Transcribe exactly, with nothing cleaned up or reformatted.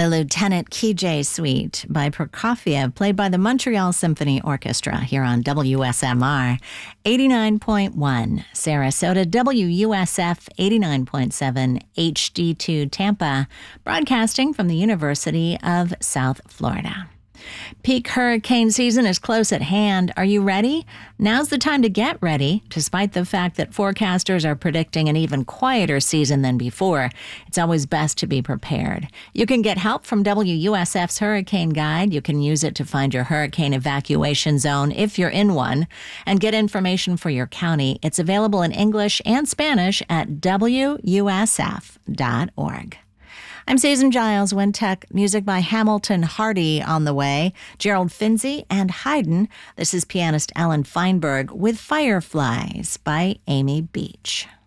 The Lieutenant Key Suite by Prokofiev, played by the Montreal Symphony Orchestra here on W S M R eighty-nine point one, Sarasota, W U S F eighty-nine point seven, H D two Tampa, broadcasting from the University of South Florida. Peak hurricane season is close at hand. Are you ready? Now's the time to get ready. Despite the fact that forecasters are predicting an even quieter season than before, it's always best to be prepared. You can get help from W U S F's Hurricane Guide. You can use it to find your hurricane evacuation zone if you're in one, and get information for your county. It's available in English and Spanish at W U S F dot org. I'm Susan Giles, WinTech. Music by Hamilton Hardy on the way, Gerald Finzi and Haydn. This is pianist Alan Feinberg with Fireflies by Amy Beach.